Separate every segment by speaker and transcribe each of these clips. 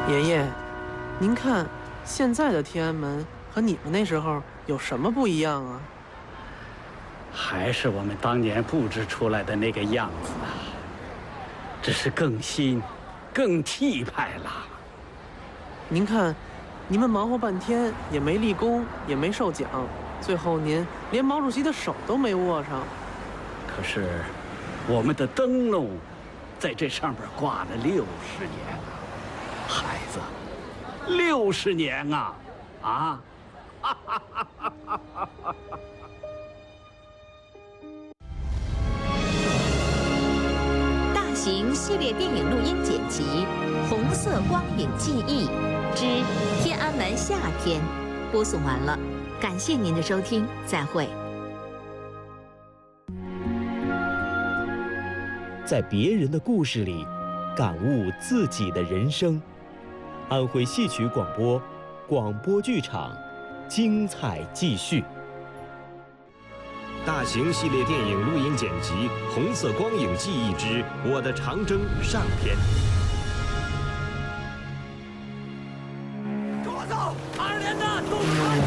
Speaker 1: 爷爷，您看，现在的天安门和你们那时候有什么不一样啊？
Speaker 2: 还是我们当年布置出来的那个样子啊，只是更新、更气派了。
Speaker 1: 您看，你们忙活半天也没立功，也没受奖，最后您连毛主席的手都没握上。
Speaker 2: 可是，我们的灯笼在这上边挂了60年了，孩子，60年啊！啊！
Speaker 3: 大型系列电影录音剪辑《红色光影记忆之天安门夏天》播送完了，感谢您的收听，再会。
Speaker 4: 在别人的故事里，感悟自己的人生。安徽戏曲广播，广播剧场，精彩继续。
Speaker 5: 大型系列电影录音剪辑《红色光影记忆之我的长征》上篇。
Speaker 6: 跟我走，2连的，动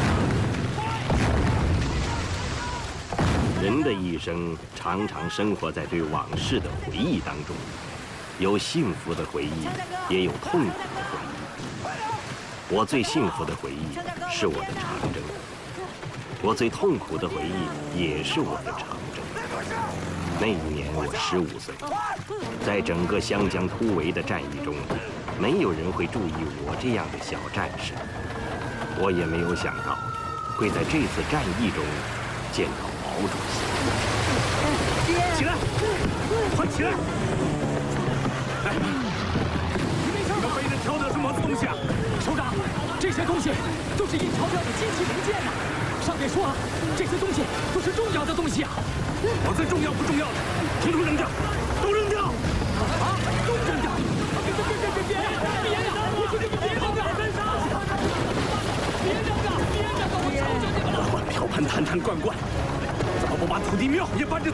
Speaker 5: 开！人的一生常常生活在对往事的回忆当中，有幸福的回忆，也有痛苦的回忆。我最幸福的回忆是我的长征。我最痛苦的回忆也是我的长征。那一年我15岁，在整个湘江突围的战役中，没有人会注意我这样的小战士。我也没有想到，会在这次战役中见到毛主席。
Speaker 6: 起来，快起来！哎，你们背着挑的什么东西啊？首长，这些东西都是印钞票的机器零件呐。上面说，这些东西都是重要的东西啊！我最重要不重要的，统统扔掉，都扔掉！啊，都扔掉！别呀！我说你们别扔啊！别扔啊！别扔啊！我求求你们了！乱瓢盆、坛坛罐罐，怎么不把土地庙也搬着走？